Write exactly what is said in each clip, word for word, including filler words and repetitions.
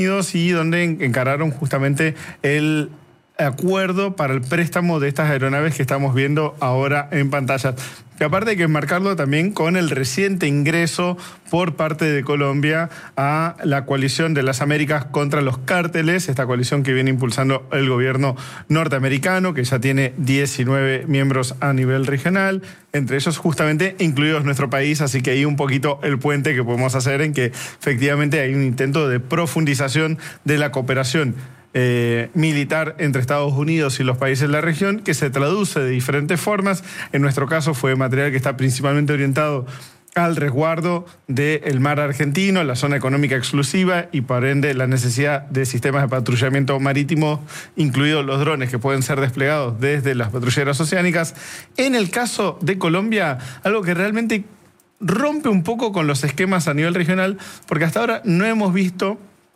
Unidos y donde encararon justamente el acuerdo para el préstamo de estas aeronaves que estamos viendo ahora en pantalla. Que aparte hay que enmarcarlo también con el reciente ingreso por parte de Colombia a la coalición de las Américas contra los cárteles, esta coalición que viene impulsando el gobierno norteamericano, que ya tiene diecinueve miembros a nivel regional, entre ellos justamente incluidos nuestro país, así que hay un poquito el puente que podemos hacer en que efectivamente hay un intento de profundización de la cooperación Eh, militar entre Estados Unidos y los países de la región, que se traduce de diferentes formas. En nuestro caso fue material que está principalmente orientado al resguardo del mar argentino, la zona económica exclusiva y por ende la necesidad de sistemas de patrullamiento marítimo, incluidos los drones que pueden ser desplegados desde las patrulleras oceánicas. En el caso de Colombia, algo que realmente rompe un poco con los esquemas a nivel regional, porque hasta ahora no hemos visto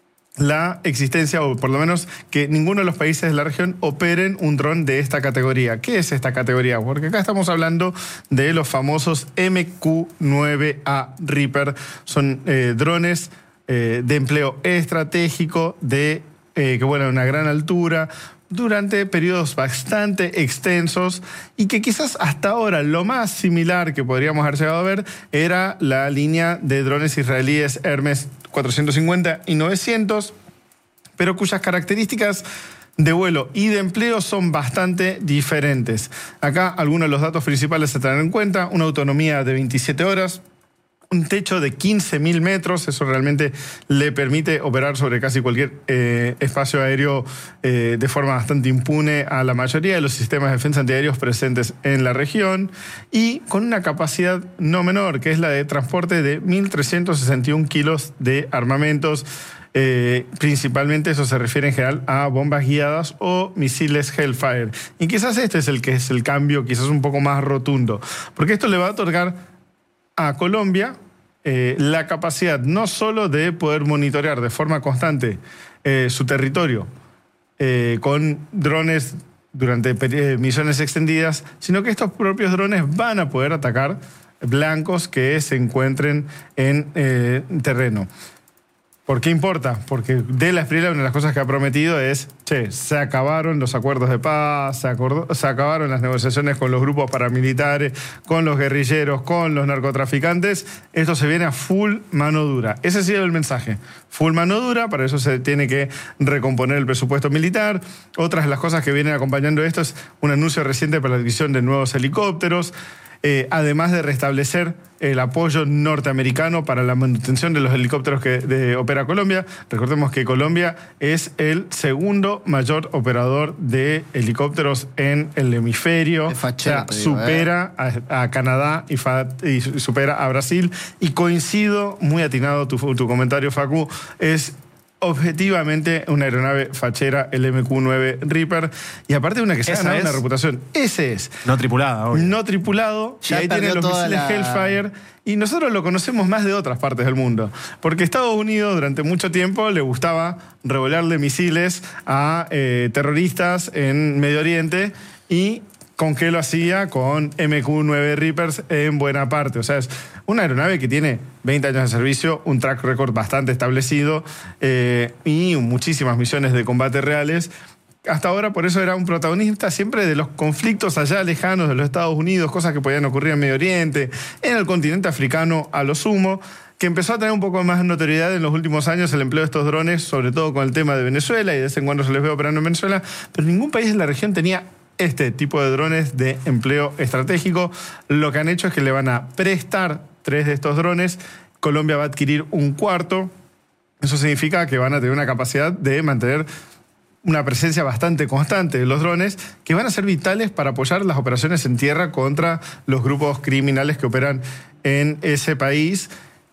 la existencia, o por lo menos que ninguno de los países de la región operen un dron de esta categoría. ¿Qué es esta categoría? Porque acá estamos hablando de los famosos M Q nueve A Reaper. Son eh, drones eh, de empleo estratégico, de eh, que vuelan a una gran altura, durante periodos bastante extensos y que quizás hasta ahora lo más similar que podríamos haber llegado a ver era la línea de drones israelíes Hermes cuatrocientos cincuenta y novecientos, pero cuyas características de vuelo y de empleo son bastante diferentes. Acá algunos de los datos principales se tendrán en cuenta: una autonomía de veintisiete horas, un techo de quince mil metros, eso realmente le permite operar sobre casi cualquier eh, espacio aéreo eh, de forma bastante impune a la mayoría de los sistemas de defensa antiaéreos presentes en la región, y con una capacidad no menor, que es la de transporte de mil trescientos sesenta y un kilos de armamentos. Eh, principalmente eso se refiere en general a bombas guiadas o misiles Hellfire. Y quizás este es el que es el cambio quizás un poco más rotundo, porque esto le va a otorgar a Colombia eh, la capacidad no solo de poder monitorear de forma constante eh, su territorio eh, con drones durante eh, misiones extendidas, sino que estos propios drones van a poder atacar blancos que se encuentren en eh, terreno. ¿Por qué importa? Porque de la Espriella una de las cosas que ha prometido es, che, se acabaron los acuerdos de paz, se, acordó, se acabaron las negociaciones con los grupos paramilitares, con los guerrilleros, con los narcotraficantes. Esto se viene a full mano dura. Ese ha sido el mensaje. Full mano dura, para eso se tiene que recomponer el presupuesto militar. Otras de las cosas que vienen acompañando esto es un anuncio reciente para la adquisición de nuevos helicópteros. Eh, además de restablecer el apoyo norteamericano para la manutención de los helicópteros que de, opera Colombia. Recordemos que Colombia es el segundo mayor operador de helicópteros en el hemisferio. Fachero, o sea, supera digo, eh. a, a Canadá y, fa, y supera a Brasil. Y coincido, muy atinado tu, tu comentario, Facu, es objetivamente una aeronave fachera, el M Q nueve Reaper, y aparte de una que se ha ganado una reputación. Ese es. No tripulada, obvio. No tripulado, Ya y ahí tiene los misiles la... Hellfire, y nosotros lo conocemos más de otras partes del mundo, porque Estados Unidos durante mucho tiempo le gustaba revolearle misiles a eh, terroristas en Medio Oriente, y ¿con qué lo hacía? Con M Q nueve Reapers en buena parte. O sea, es una aeronave que tiene veinte años de servicio, un track record bastante establecido eh, y muchísimas misiones de combate reales. Hasta ahora, por eso era un protagonista siempre de los conflictos allá lejanos de los Estados Unidos, cosas que podían ocurrir en Medio Oriente, en el continente africano a lo sumo, que empezó a tener un poco más de notoriedad en los últimos años el empleo de estos drones, sobre todo con el tema de Venezuela, y de vez en cuando se les ve operando en Venezuela, pero ningún país de la región tenía este tipo de drones de empleo estratégico. Lo que han hecho es que le van a prestar tres de estos drones. Colombia va a adquirir un cuarto. Eso significa que van a tener una capacidad de mantener una presencia bastante constante de los drones, que van a ser vitales para apoyar las operaciones en tierra contra los grupos criminales que operan en ese país.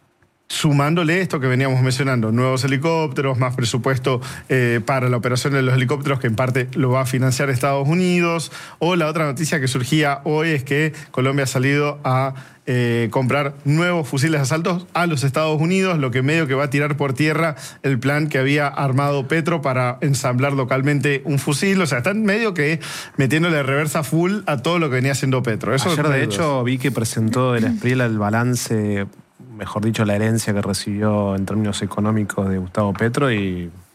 Sumándole esto que veníamos mencionando, nuevos helicópteros, más presupuesto eh, para la operación de los helicópteros, que en parte lo va a financiar Estados Unidos. O la otra noticia que surgía hoy es que Colombia ha salido a eh, comprar nuevos fusiles de asalto a los Estados Unidos, lo que medio que va a tirar por tierra el plan que había armado Petro para ensamblar localmente un fusil. O sea, están medio que metiéndole reversa full a todo lo que venía haciendo Petro. Eso Ayer, de hecho, vi que presentó de la Espriella el balance, mejor dicho, la herencia que recibió en términos económicos de Gustavo Petro, y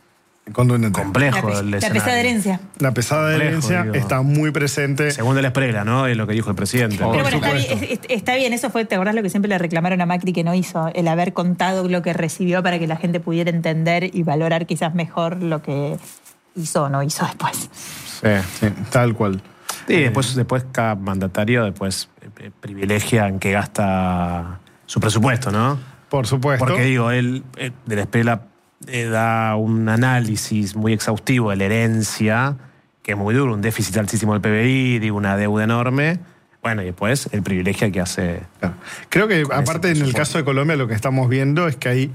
contundente. complejo La, el pe- la escenario. pesada herencia. La pesada Complejo, herencia digo. está muy presente. Según el Esprela, ¿no? Es lo que dijo el presidente. Por Pero bueno, está supuesto. bien, es- es- está bien, eso fue, ¿te acordás lo que siempre le reclamaron a Macri que no hizo? El haber contado lo que recibió para que la gente pudiera entender y valorar quizás mejor lo que hizo o no hizo después. Sí. Sí, tal cual. Sí, después, después cada mandatario después eh, privilegia en qué gasta su presupuesto, ¿no? Por supuesto. Porque digo, él eh, de la Esprela eh, da un análisis muy exhaustivo de la herencia, que es muy duro, un déficit altísimo del P B I, digo, una deuda enorme. Bueno, y después el privilegio que hace. Claro. Creo que Con aparte ese en el presupuesto. caso de Colombia lo que estamos viendo es que hay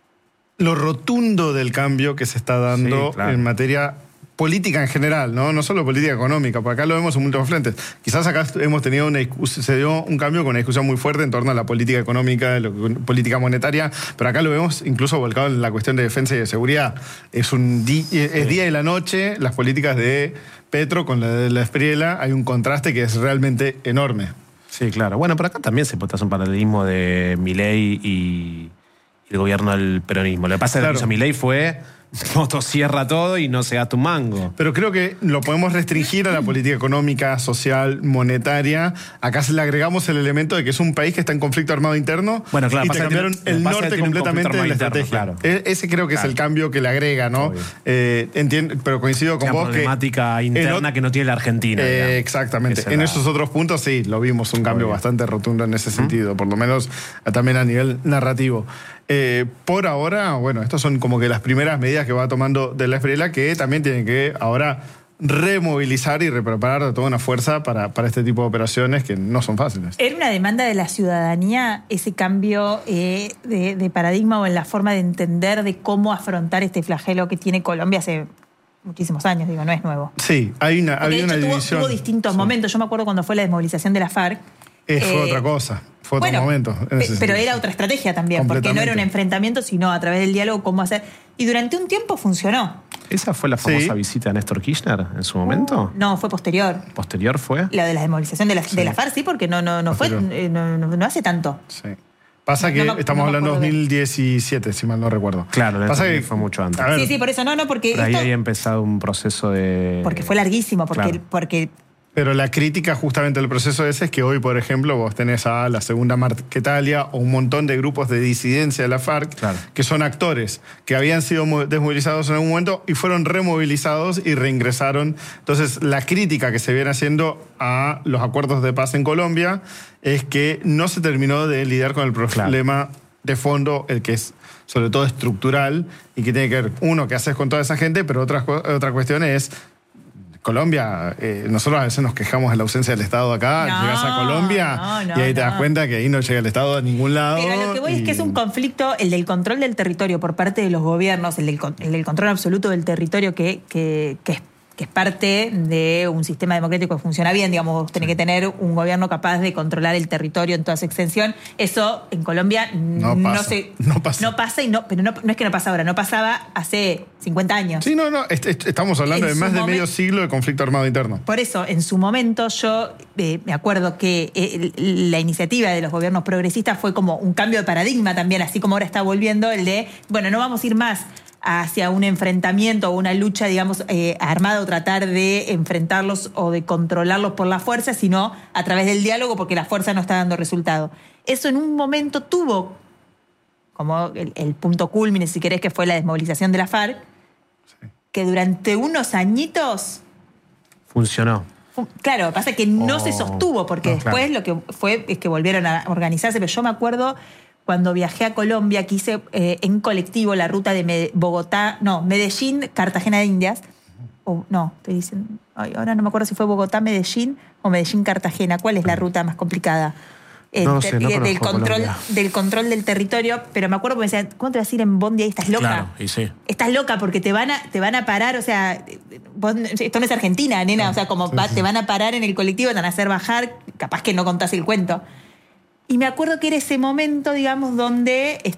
lo rotundo del cambio que se está dando Sí, claro. en materia política en general, ¿no? No solo política económica, porque acá lo vemos en múltiples frentes. Quizás acá hemos tenido una discusión, se dio un cambio con una discusión muy fuerte en torno a la política económica, la política monetaria, pero acá lo vemos incluso volcado en la cuestión de defensa y de seguridad. Es un di- es día y la noche las políticas de Petro con la de la Espriella, hay un contraste que es realmente enorme. Sí, claro. Bueno, pero acá también se puede hacer un paralelismo de Milei y el gobierno del peronismo. Lo que pasa es que Claro. lo que hizo Milei fue motosierra todo y no se gasta un mango. Pero creo que lo podemos restringir a la política económica, social, monetaria. Acá se le agregamos el elemento de que es un país que está en conflicto armado interno. Bueno, claro, y pasa te que cambiaron tiene- el pasa que norte tiene un completamente de la conflicto armado estrategia. interno, E- Ese creo que Claro. es el cambio que le agrega, ¿no? Obvio. Eh, entiendo, pero coincido con Una vos que... problemática interna en o- que no tiene la Argentina. Eh, digamos. exactamente. Esa es En la- esos otros puntos sí, lo vimos un cambio Obvio. bastante rotundo en ese sentido, por lo menos eh, también a nivel narrativo. Eh, por ahora, bueno, estas son como que las primeras medidas que va tomando de la Espriella, que también tienen que ahora removilizar y repreparar toda una fuerza para, para este tipo de operaciones que no son fáciles. ¿Era una demanda de la ciudadanía ese cambio eh, de, de paradigma o en la forma de entender de cómo afrontar este flagelo que tiene Colombia hace muchísimos años? Digo, no es nuevo. Sí, hay una, Porque de hay una hecho tuvo, división. tuvo distintos Sí. momentos. Yo me acuerdo cuando fue la desmovilización de la FARC. Eh, fue eh, otra cosa, fue otro bueno, momento. en pe- ese pero sentido. era otra estrategia también, porque no era un Completamente. enfrentamiento, sino a través del diálogo cómo hacer. Y durante un tiempo funcionó. ¿Esa fue la famosa Sí. visita de Néstor Kirchner en su momento? No, fue posterior. ¿Posterior fue? La de la desmovilización de la, de la FARC, sí, porque no, no, no fue, Posterior. eh, no, no- no hace tanto. Sí. Pasa No, que no me- estamos no me hablando de acuerdo dos mil diecisiete, si mal no recuerdo. Claro, en Pasa ese que fue mucho antes. a ver, Sí, sí, por eso no, no, porque Pero ahí esto- había empezado un proceso de... porque fue larguísimo, porque, Claro. porque Pero la crítica justamente del proceso ese es que hoy, por ejemplo, vos tenés a la Segunda Marquetalia o un montón de grupos de disidencia de la FARC Claro. que son actores que habían sido mo- desmovilizados en algún momento y fueron removilizados y reingresaron. Entonces, la crítica que se viene haciendo a los acuerdos de paz en Colombia es que no se terminó de lidiar con el problema de fondo, el que es sobre todo estructural y que tiene que ver, uno, qué haces con toda esa gente, pero otra, co- otra cuestión es... Colombia, eh, nosotros a veces nos quejamos de la ausencia del Estado acá, No, llegas a Colombia no, no, y ahí te das no. cuenta que ahí no llega el Estado a ningún lado. Pero lo que voy y- es que es un conflicto, el del control del territorio por parte de los gobiernos, el del, con- el del control absoluto del territorio que, que, que es, que es parte de un sistema democrático que funciona bien. Digamos, vos tenés que tener un gobierno capaz de controlar el territorio en toda su extensión. Eso en Colombia No no, pasa, se, no pasa. No pasa, y no, pero no, no es que no pasa ahora, no pasaba hace cincuenta años. Sí, no, no, est- est- estamos hablando En de más su de momen- medio siglo de conflicto armado interno. Por eso, en su momento, yo eh, me acuerdo que eh, la iniciativa de los gobiernos progresistas fue como un cambio de paradigma también, así como ahora está volviendo el de, bueno, no vamos a ir más hacia un enfrentamiento o una lucha, digamos, eh, armada o tratar de enfrentarlos o de controlarlos por la fuerza, sino a través del diálogo porque la fuerza no está dando resultado. Eso en un momento tuvo como el, el punto culmine, si querés, que fue la desmovilización de la FARC, que durante unos añitos... Funcionó. Claro, pasa que no Oh, se sostuvo, porque no, después lo que fue es que volvieron a organizarse, pero yo me acuerdo cuando viajé a Colombia, que hice eh, en colectivo la ruta de Med- Bogotá, no, Medellín, Cartagena de Indias, o no, te dicen, ay, ahora no me acuerdo si fue Bogotá, Medellín o Medellín, Cartagena, ¿cuál es la ruta más complicada? Eh, No ter- sé, no eh, del, conozco control, Colombia. del control del territorio, pero me acuerdo porque me decían, ¿cómo te vas a ir en bondi ahí? ¿Estás loca? Claro, y sí. Estás loca porque te van a, te van a parar, o sea, vos- esto no es Argentina, nena, o sea, como va- te van a parar en el colectivo, te van a hacer bajar, capaz que no contás el cuento. Y me acuerdo que era ese momento, digamos, donde es-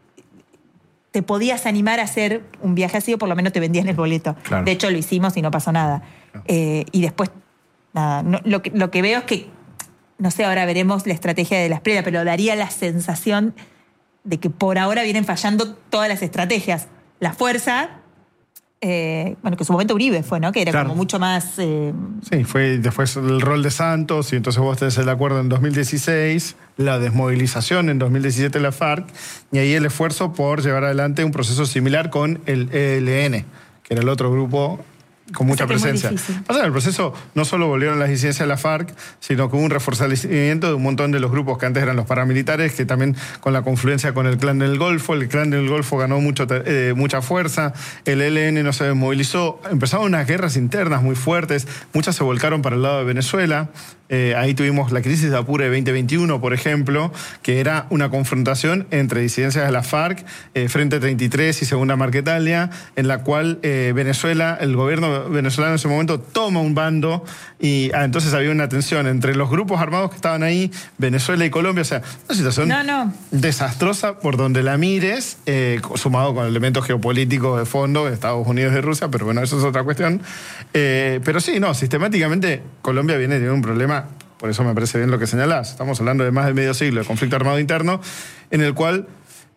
te podías animar a hacer un viaje así o por lo menos te vendían el boleto. Claro. De hecho, lo hicimos y no pasó nada. Eh, y después, nada, no- lo, que, lo que veo es que, no sé, ahora veremos la estrategia de la Espriella, pero daría la sensación de que por ahora vienen fallando todas las estrategias. La fuerza, Eh, bueno, que en su momento Uribe fue, ¿no? Que era Claro. como mucho más... Eh, Sí, fue después el rol de Santos, y entonces vos tenés el acuerdo en dos mil dieciséis, la desmovilización en dos mil diecisiete de la FARC, y ahí el esfuerzo por llevar adelante un proceso similar con el E L N, que era el otro grupo con mucha Eso que es muy presencia. difícil. Pasa que en el proceso no solo volvieron las disidencias de la FARC, sino que hubo un reforzamiento de un montón de los grupos que antes eran los paramilitares, que también con la confluencia con el Clan del Golfo, el Clan del Golfo ganó mucho, eh, mucha fuerza, el E L N no se desmovilizó, empezaron unas guerras internas muy fuertes, muchas se volcaron para el lado de Venezuela. Eh, ahí tuvimos la crisis de Apure de veinte veintiuno, por ejemplo, que era una confrontación entre disidencias de la FARC, eh, Frente treinta y tres y Segunda Marquetalia, en la cual eh, Venezuela, el gobierno venezolano en ese momento toma un bando, y ah, entonces había una tensión entre los grupos armados que estaban ahí, Venezuela y Colombia. O sea, una situación No, no. desastrosa por donde la mires, eh, sumado con elementos geopolíticos de fondo de Estados Unidos y Rusia, pero bueno, eso es otra cuestión. Eh, pero sí, no, sistemáticamente Colombia viene teniendo un problema. Por eso me parece bien lo que señalás. Estamos hablando de más de medio siglo de conflicto armado interno, en el cual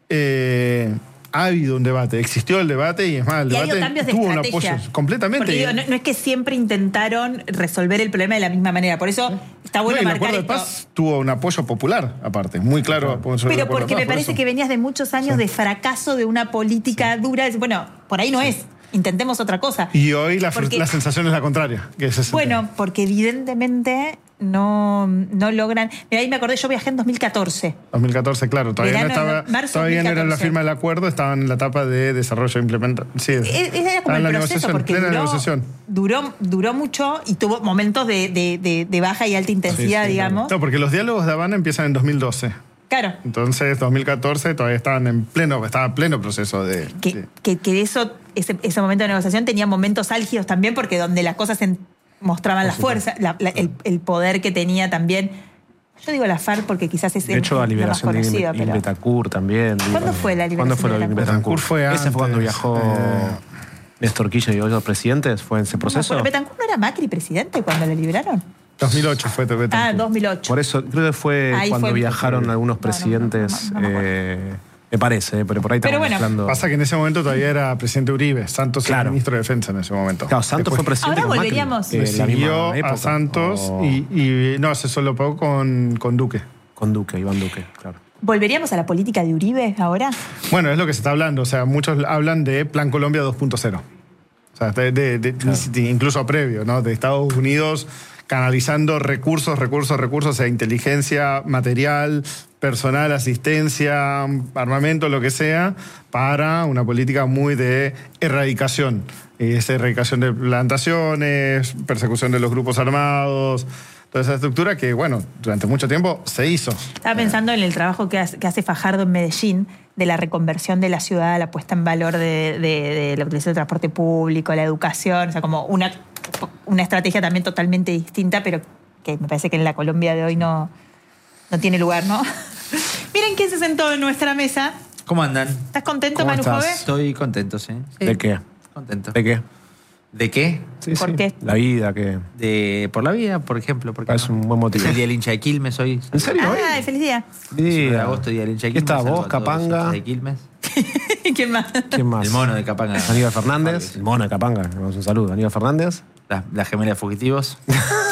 eh, ha habido un debate, existió el debate, y es más, el y ha debate habido cambios de tuvo un estrategia. apoyo completamente. Porque digo, no, no es que siempre intentaron resolver el problema de la misma manera. Por eso está bueno No, y el marcar acuerdo de esto. paz tuvo un apoyo popular, aparte, muy claro. sobre el Pero acuerdo de porque paz, me por parece eso. que venías de muchos años Sí. de fracaso de una política dura. Bueno, por ahí no es. Intentemos otra cosa. Y hoy la, Porque- la sensación es la contraria. Que ese es el Bueno, tema. porque evidentemente no, no logran. Mira, ahí me acordé, yo viajé en dos mil catorce. dos mil catorce, claro, todavía Verano, no estaba, marzo todavía no era la dos mil catorce. firma del acuerdo, estaban en la etapa de desarrollo e implementación. Sí, E- Era como estaban en el la proceso, negociación, porque plena duró, negociación. duró, duró mucho y tuvo momentos de, de- de- de baja y alta intensidad, Sí, sí, digamos. No, porque los diálogos de Habana empiezan en dos mil doce. Claro. Entonces, dos mil catorce todavía estaban en pleno, estaba en pleno proceso de. Que, de- que, que eso, ese, ese momento de negociación tenía momentos álgidos también, porque donde las cosas en- mostraban la fuerza, la- la- el, el poder que tenía también. Yo digo la FARC porque quizás es De el- hecho, la lo más liberación de conocido, Ibn pero- Betancourt también. ¿Cuándo digo. fue la liberación ¿Cuándo fue de la Betancourt? Betancourt? Fue Ese antes, fue cuando viajó eh, Néstor Kirchner y otros presidentes. ¿Fue en ese No me proceso? acuerdo. ¿Betancourt no era Macri presidente cuando lo liberaron? dos mil ocho fue Betancourt. Ah, dos mil ocho. Por eso, creo que fue Ahí cuando fue- viajaron algunos No, no, no, presidentes. no, no, no me acuerdo. eh, me parece, pero por ahí Pero estamos bueno. mezclando. Pasa que en ese momento todavía era presidente Uribe, Santos era Claro. ministro de Defensa en ese momento. Claro, Santos Después fue presidente Ahora con Macri, volveríamos. eh, le en la siguió misma época, a Santos o- y, y no, se solopó con, con Duque. Con Duque, Iván Duque, claro. ¿Volveríamos a la política de Uribe ahora? Bueno, es lo que se está hablando. O sea, muchos hablan de Plan Colombia dos punto cero. O sea, de, de- de- de- incluso previo, ¿no? De Estados Unidos canalizando recursos, recursos, recursos, o sea, inteligencia, material, personal, asistencia, armamento, lo que sea, para una política muy de erradicación. Y esa erradicación de plantaciones, persecución de los grupos armados, toda esa estructura que, bueno, durante mucho tiempo se hizo. Estaba pensando en el trabajo que hace, que hace Fajardo en Medellín, de la reconversión de la ciudad, la puesta en valor de, de- de la utilización del transporte público, la educación, o sea, como una, una estrategia también totalmente distinta, pero que me parece que en la Colombia de hoy no, no tiene lugar, ¿no? Miren quién se sentó en nuestra mesa. ¿Cómo andan? ¿Estás contento, ¿Cómo Manu estás? Jove? Estoy contento, sí. Sí, ¿De qué? Contento. ¿De qué? ¿De qué? Sí, ¿Por sí. qué? La vida, que De por la vida, por ejemplo. Porque es un buen motivo. el día del hincha de Quilmes hoy. ¿En serio? Ah, feliz día. diecinueve de agosto, día del hincha de ¿Qué Quilmes. está? Saludo ¿Vos, a todos los Capanga? hinchas de Quilmes. ¿Quién más? ¿Quién más? El mono de Capanga. Aníbal Fernández. Sí. El mono de Capanga. Le damos un saludo. Aníbal Fernández. La, la gemela de fugitivos.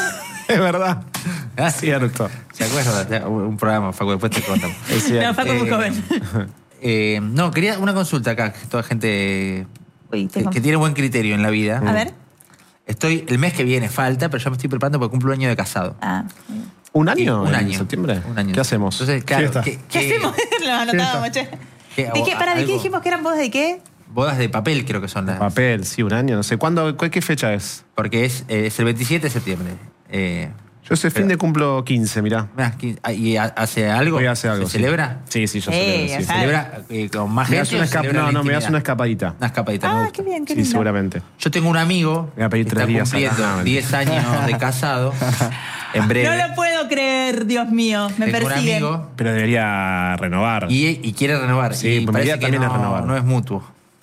Es verdad. Ah, Cierto. ¿Se acuerdan? Un programa, Facu, después te contamos. Es cierto. No, Facu muy Eh, joven. Eh, no, quería una consulta acá, que toda gente Uy, que, tengo- que tiene buen criterio en la vida. A ver. Estoy, el mes que viene falta, pero ya me estoy preparando porque cumplo un año de casado. Ah. ¿Un año? Y un ¿En año. septiembre? Un año. ¿Qué hacemos? Entonces, claro, Fiesta. ¿qué, ¿Qué hacemos? Lo anotábamos, che. ¿Qué- ¿De qué, o- para, ¿de qué algo? dijimos que eran bodas de qué? Bodas de papel creo que son las. Papel, sí, un año. No sé. ¿Cuándo, cuál- ¿Qué fecha es? Porque es, eh, es el veintisiete de septiembre. Eh, Yo ese fin Pero- de cumplo quince, mirá. mirá, ¿qui- ah, ¿Y ha- hace algo? Voy a hacer algo. ¿Se sí. celebra? Sí, sí, yo Sí, celebro, ya sí. sabes. ¿Celebra eh, con más Me gente? das una o escap- celebra no, en no, me das intimidad? una escapadita. Una escapadita, me Ah, gusta. qué bien, qué Sí, lindo. seguramente. Yo tengo un amigo Voy a pedir que tres está días acá. cumpliendo Ah, diez años de casado. En breve. No lo puedo creer, Dios mío. Me Tengo un persiguen. amigo Pero debería renovar. y, y quiere renovar. Sí, y pues mi parece idea que también no, es renovar. no es mutuo.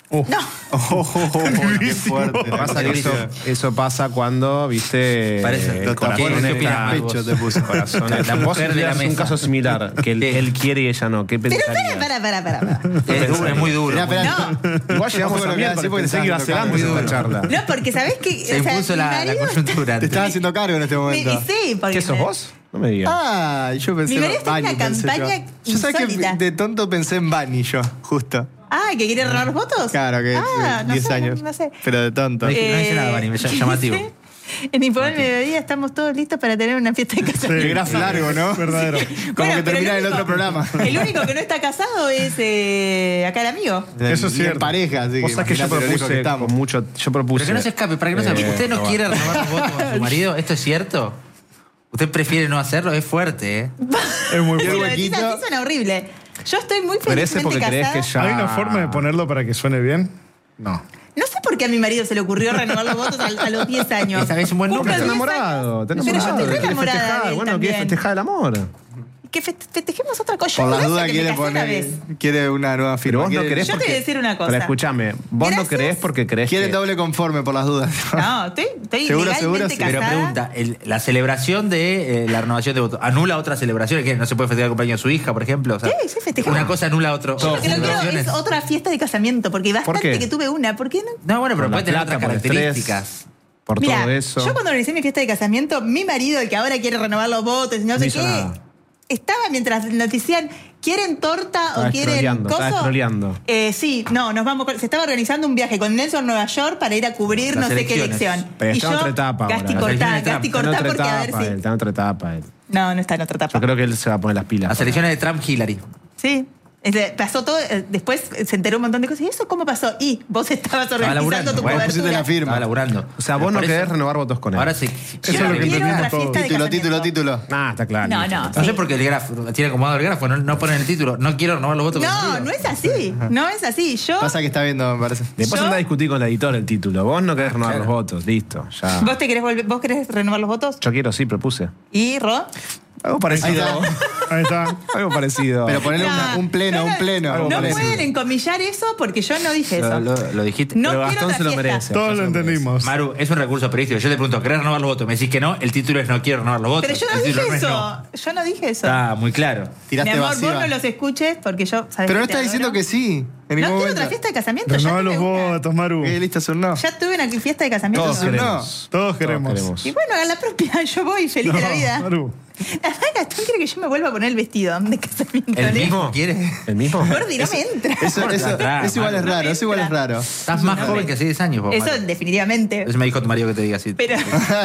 Uf. No. Oh, qué fuerte. Pasa que eso, eso pasa cuando, viste, Parece- el los corazón tapones es de claro, pecho te puso. corazón es- La Vos mujer de la tendrías un mesa. caso similar, que él, Sí. él quiere y ella no. ¿Qué Pero pensarías? espera, para, para, para. Es, duro, es muy duro. Esperá, muy- esperá. No. Igual llegamos Ojo a lo que miércoles, decís porque pensé que iba a estás ser antes haciendo esta charla. No, porque ¿sabés qué? Se impuso mi la, la marido- coyuntura. Te estás haciendo cargo en este mi- momento. Sí, porque... ¿Qué sos me- vos? No me digas. Ah, yo pensé Mi marido está en Bani, una pensé campaña yo. Yo sabés que insólita. de tonto pensé en Bani yo, justo. Ah, ¿que quiere renovar los votos? Claro, que ah, es no diez sé, años. No, no sé. Pero de tonto. No dije- no dice nada, Bani, me llama- ¿qué llamativo. dice? En Info del Mediodía estamos todos listos para tener una fiesta de casamiento. Qué grafo largo, ¿no? Verdadero. Como Bueno, que pero termina el el único- otro programa. El único que no está casado es eh, acá el amigo. Eso es Y en cierto. pareja, así que Vos sabés que yo imaginate lo lejos que propuse estamos. con mucho. Yo propuse. Pero que no se escape, para que no se escape. Eh, ¿Usted no probar. quiere renovar los votos con su marido? ¿Esto es cierto? ¿Usted prefiere no hacerlo? Es fuerte, ¿eh? Es muy Si fuerte. lo decís huequito. así suena horrible. Yo estoy muy Merece felizmente porque crees casada. que ya. ¿Hay una forma de ponerlo para que suene bien? No. No sé por qué a mi marido se le ocurrió renovar los votos a, a los diez años. Esta vez es un buen Cumple número. Estás diez enamorado, años. estás Pero yo enamorado. estoy Quieres enamorada de festejar. él Bueno, quieres también. festejar el amor. Que fe- festejemos otra cosa. Yo Por las no sé dudas que me quiere casé una poner. vez. Quiere una nueva Pero firma. vos no quiere, querés Yo te porque. voy a decir una cosa. Pero escúchame, vos Gracias. no creés porque creés quiere que. doble conforme por las dudas. No, estoy, estoy ¿Seguro, legalmente seguro? Sí. Pero casada. pregunta, el- la celebración de eh, la renovación de votos, ¿anula otras celebraciones? ¿Que no se puede festejar el cumpleaños de su hija, por ejemplo? O sea, Sí, sí, festejamos. una cosa anula otro. Yo lo otras que no quiero celebraciones. es otra fiesta de casamiento, porque bastante qué? que tuve una. ¿Por qué no? No, bueno, pero Por la puede tener plata, otras por el estrés. características. Por Mira, todo eso. yo cuando organicé mi fiesta de casamiento, mi marido, el que ahora quiere renovar los votos y no No sé hizo qué, nada. estaba mientras nos decían, ¿quieren torta Estaba o quieren scrolleando, estaba coso? scrolleando. Eh, sí, no, nos vamos. con- Se estaba organizando un viaje con Nelson a Nueva York para ir a cubrir Las no sé qué elecciones. elección. Pero y está en yo, otra etapa Gasti ahora. cortá, Las elecciones de Gasti Está en cortá otra porque a ver etapa, él, si. está en otra etapa. él. No, no está en otra etapa. Yo creo que él se va a poner las pilas. Las elecciones de Trump-Hillary. Sí. Este, Pasó todo, eh, después se enteró un montón de cosas. ¿Y eso cómo pasó? Y vos estabas Estaba organizando laburando. tu Bueno, pusiste cobertura. la firma. Estaba laburando. O sea, vos no Por eso- querés renovar votos con él. Ahora sí. Yo Eso es no lo que quiero entendimos otra todos. fiesta de Título, título, casamiento. título. Ah, está claro. No, no. No sé por qué el grafo, tiene acomodado el grafo, no, no ponen el título. No quiero renovar los votos con su No, marido. no es así. No es así. Yo. Pasa que está viendo, me parece. Después Yo- anda a discutir con la editora el título. Vos no querés renovar claro. los votos. Listo, ya. ¿Vos te querés volver, vos querés renovar los votos? Yo quiero, sí, propuse. ¿Y Ro? Algo parecido. Ahí está. Algo parecido. Pero ponerle una- No, un pleno, yo no- un pleno. Algo No parecido. pueden encomillar eso porque yo no dije Lo, eso. lo- lo dijiste. No Pero quiero Gastón otra se lo fiesta. merece. Todos lo Gastón se merece. entendimos. Maru, es un recurso periodístico. Yo te pregunto, ¿querés renovar los votos? Me decís que no, el título es no quiero renovar los votos. Pero yo no El dije título es eso. no. Yo no dije eso. Está muy claro. Mi Tiraste amor, vacío. vos no los escuches porque yo. ¿sabes Pero no que te estás diciendo adoro? que sí. En No ningún quiero momento. otra fiesta de casamiento. ya Renova tuve los una. votos, Maru. Eh, listo, es un no. Ya tuve una fiesta de casamiento. Todos no. queremos. Todos queremos. Y bueno, hagan la propia. Yo voy feliz de la No, vida. Maru. Además, Gastón quiere que yo me vuelva a poner el vestido de casamiento. ¿El ¿le? mismo quiere? ¿El mismo? Gordi, no me entra. Eso, eso, atrás, eso igual es Maru. raro, eso igual es raro. Estás más joven que hace diez años vos, Eso Maru. definitivamente. Eso me dijo tu marido que te diga así. Pero,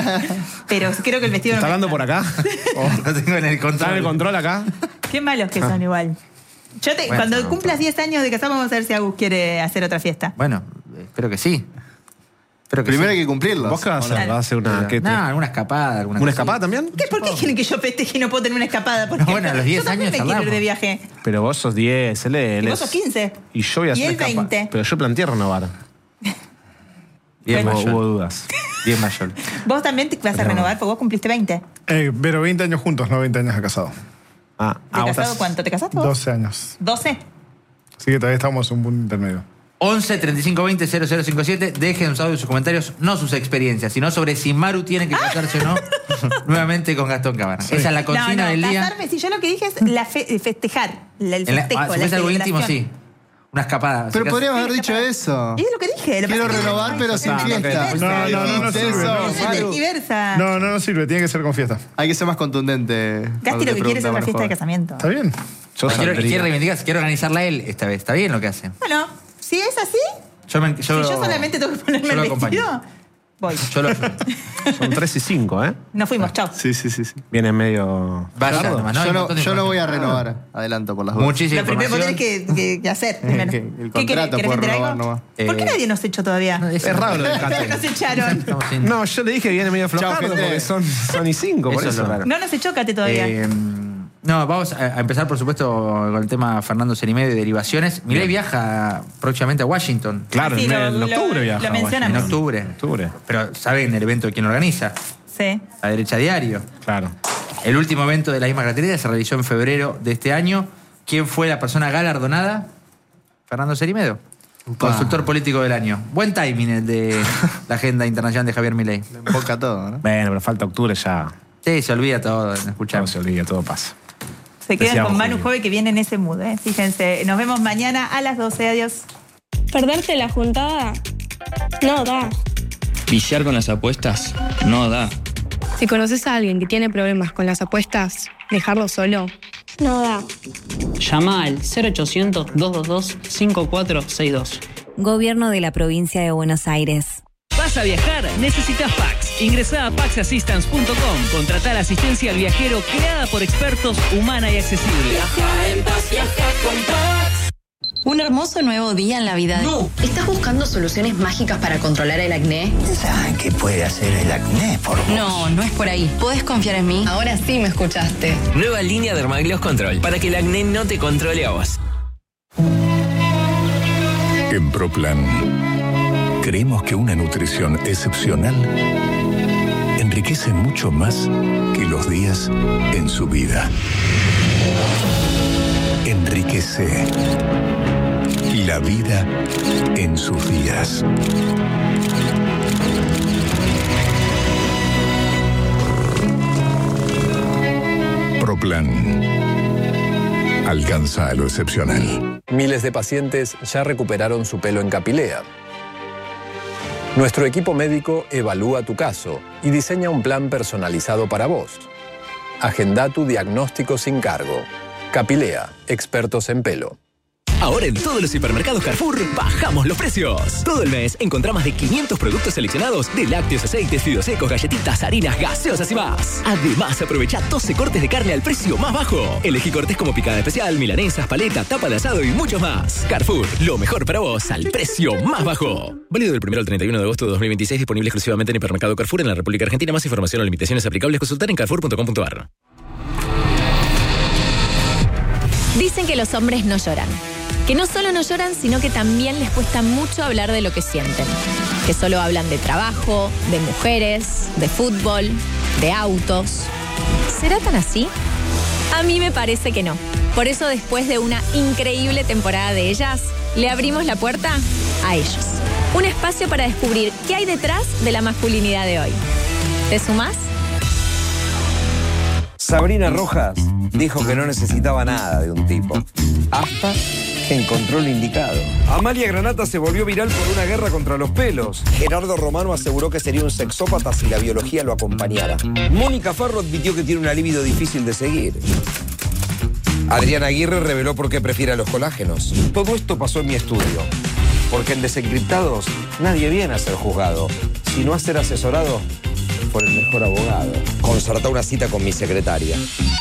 pero creo que el vestido ¿Está no me hablando por entra. acá? Lo tengo en el ¿Está en control. el control acá? Qué malos que son igual. Yo te- Bueno, cuando no, cumplas no. diez años de casado, vamos a ver si Agus quiere hacer otra fiesta. Bueno, espero que sí. Espero que Primero sí. hay que cumplirlos. ¿Vos qué vas a hacer? Claro. ¿Vas a hacer una, qué te- No, alguna escapada. Alguna ¿Una cosa. escapada también? ¿Qué? ¿Por qué quieren que yo festeje y no puedo tener una escapada? Porque No, bueno, a los diez yo también años me quiero ir charlamos. de viaje. Pero vos sos diez, él, él Y vos es- sos quince. Y yo voy a Y hacer él escapa- veinte. Pero yo planteé renovar. Bien Hubo, mayor. hubo dudas. Bien mayor. Vos también te vas a renovar porque vos cumpliste veinte. Eh, pero veinte años juntos, no veinte años de casado. Ah, ¿De ah, vos casado estás- cuánto? ¿Te casaste vos? doce años. ¿doce? Así que todavía estamos en un punto intermedio. once treinta y cinco veinte cero cero cincuenta y siete. Dejen sus audios y sus comentarios, no sus experiencias, sino sobre si Maru tiene que casarse o no nuevamente con Gastón Cabana. Esa es la consigna no, no, del día. casarme, si yo lo que dije es la fe- festejar, la- el En la- festejo, ah, si la fuese algo íntimo, celebración. sí. Una escapada. Pero Si podríamos cas- haber dicho eso. Y es lo que dije. lo Quiero pasa es que- renovar, pero sin Ah, no, fiesta. que- No, no, no, no Eso, sirve, no, Es de Maru. tergiversa. No, no, no sirve, tiene que ser con fiesta. Hay que ser más contundente. Gasti cuando lo te que quiere es una preguntan fiesta de a los casamiento. ¿Está bien? Yo Quiero, saldría. quiere reivindicarse, quiero organizarla él esta vez. ¿Está bien lo que hace? Bueno, si es así, Yo, me, yo, si yo solamente tengo que ponerme yo lo el acompaño. vestido, voy. Yo lo ayudo. Son tres y cinco, ¿eh? Nos fuimos, chao. jóvenes. Sí, sí, sí. sí. Viene medio. Vaya, tardo. nomás, no, hay yo un no, montón de yo no voy a información. renovar. Adelanto por las dudas. Muchísima Lo primero que información. tenés que, que- que hacer. Primero. Que el ¿Qué querés? contrato ¿Querés puede meter renovar algo? nomás. ¿Por qué Eh, nadie nos echó todavía? No, Es raro lo del nos Cate. echaron. Estamos sin- No, yo le dije que viene medio flojardo gente. porque son, son y cinco, por Eso es eso. lo raro. No nos echó Cate todavía. Eh, no, vamos a a empezar, por supuesto, con el tema Fernando Cerimedo y derivaciones. Milei viaja próximamente a Washington. Claro, Sí, en, lo- en lo- octubre lo viaja. a mencionamos. En Washington. octubre. En octubre, Pero ¿saben el evento de quién lo organiza? Sí. La Derecha Diario. claro. El último evento de la misma característica se realizó en febrero de este año. ¿Quién fue la persona galardonada? Fernando Cerimedo. Consultor político del año. Buen timing el de la agenda internacional de Javier Milei. Le emboca todo, ¿no? Bueno, pero falta octubre ya. Sí, se olvida todo, Todo escuchamos. se olvida, todo pasa. Se quedan Decíamos con Manu Julio. Jove que viene en ese mood, ¿eh? Fíjense. Nos vemos mañana a las doce. Adiós. ¿Perderte la juntada? No da. Viciar con las apuestas no da. Si conoces a alguien que tiene problemas con las apuestas, dejarlo solo no da. Llama al cero ochocientos, dos dos dos, cinco cuatro seis dos. Gobierno de la Provincia de Buenos Aires. ¿Vas a viajar? Necesitas Pax. Ingresá a pax assistance punto com. Contratá la asistencia al viajero creada por expertos, humana y accesible. Viaja en paz, viaja con Pax. Un hermoso nuevo día en la vida de... No. ¿Estás buscando soluciones mágicas para controlar el acné? ¿Saben qué puede hacer el acné por vos? No, no es por ahí. ¿Puedes confiar en mí? Ahora sí me escuchaste. Nueva línea Dermagloss Control, para que el acné no te controle a vos. En ProPlan, creemos que una nutrición excepcional enriquece mucho más que los días en su vida. Enriquece la vida en sus días. ProPlan. Alcanza a lo excepcional. Miles de pacientes ya recuperaron su pelo en Capilea. Nuestro equipo médico evalúa tu caso y diseña un plan personalizado para vos. Agenda tu diagnóstico sin cargo. Capilea, expertos en pelo. Ahora en todos los supermercados Carrefour bajamos los precios. Todo el mes encontrá más de quinientos productos seleccionados de lácteos, aceites, fideos secos, galletitas, harinas, gaseosas y más. Además, aprovecha doce cortes de carne al precio más bajo. Elegí cortes como picada especial, milanesas, paleta, tapa de asado y mucho más. Carrefour, lo mejor para vos al precio más bajo. Válido del primero al treinta y uno de agosto de dos mil veintiséis, disponible exclusivamente en hipermercado Carrefour en la República Argentina. Más información o limitaciones aplicables, consultar en carrefour punto com punto a r. Dicen que los hombres no lloran. Que no solo no lloran, sino que también les cuesta mucho hablar de lo que sienten. Que solo hablan de trabajo, de mujeres, de fútbol, de autos. ¿Será tan así? A mí me parece que no. Por eso, después de una increíble temporada de ellas, le abrimos la puerta a ellos. Un espacio para descubrir qué hay detrás de la masculinidad de hoy. ¿Te sumás? Sabrina Rojas dijo que no necesitaba nada de un tipo, hasta que encontró lo indicado. Amalia Granata se volvió viral por una guerra contra los pelos. Gerardo Romano aseguró que sería un sexópata si la biología lo acompañara. Mónica Farro admitió que tiene una libido difícil de seguir. Adriana Aguirre reveló por qué prefiere a los colágenos. Todo esto pasó en mi estudio, porque en Desencriptados nadie viene a ser juzgado, sino a ser asesorado por el mejor abogado. Concertá una cita con mi secretaria.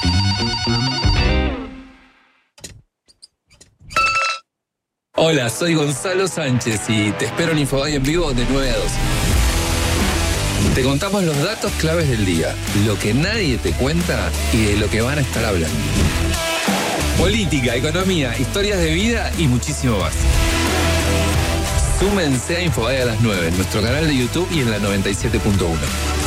Hola, soy Gonzalo Sánchez y te espero en Infobae en vivo de nueve a doce. Te contamos los datos claves del día, lo que nadie te cuenta y de lo que van a estar hablando. Política, economía, historias de vida y muchísimo más. Súmense a Infobae a las nueve en nuestro canal de YouTube y en la noventa y siete punto uno.